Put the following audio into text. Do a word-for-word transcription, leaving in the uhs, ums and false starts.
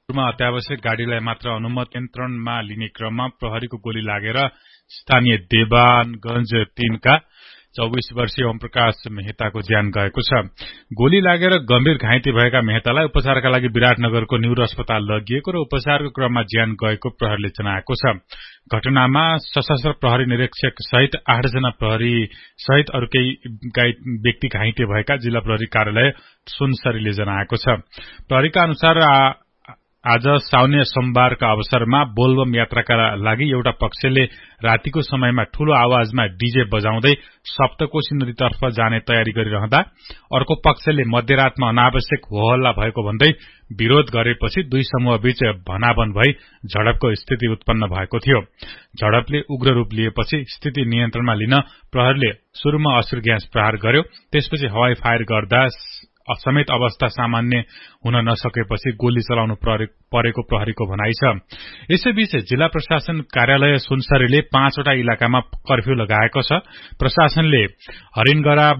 मा अत्यावश्यक गाडीलाई मात्र अनुमति नियन्त्रणमा लिने क्रममा प्रहरीको गोली लागेर स्थानीय देवानगंज तीन का चौबीस वर्षीय ओम प्रकाश मेहताको ज्यान गएको छ। गोली लागेर गम्भीर घाइते भएका मेहतालाई उपचारका लागि विराटनगरको न्यूरो अस्पताल लगिएको र उपचारको क्रममा ज्यान गएको प्रहरीले जनाएको छ। घटनामा सशस्त्र प्रहरी निरीक्षक सहित आठ जना प्रहरी सहित अरु केही व्यक्ति घाइते भएका जिल्ला प्रहरी कार्यालय सुनसरीले जनाएको छ। प्रहरीका अनुसार आज साउन्य सोमबारका अवसरमा बोलबम यात्राका लागि एउटा पक्षले रातिको समयमा ठूलो आवाजमा डीजे बजाउँदै सप्तकोशी नदीतर्फ जाने तयारी गरिरहँदा अर्को पक्षले मध्यरातमा अनावश्यक होहल्ला भएको भन्दै विरोध गरेपछि दुई समूहबीच भनाभन भई झडपको स्थिति उत्पन्न भएको थियो। झडपले उग्र रूप लिएपछि स्थिति नियन्त्रणमा लिन प्रहरीले सुरुमा अश्रु ग्यास प्रहार गर्यो, त्यसपछि हवाई फायर गर्दा समेत अवस्था सामान्य हुन नसकेपछि गोली चलाउनु परेको प्रहरीको भनाइ छ। यसैबीच जिल्ला प्रशासन कार्यालय सुनसरीले पाँचवटा इलाकामा कर्फ्यू लगाएको छ। प्रशासनले हरिणगरा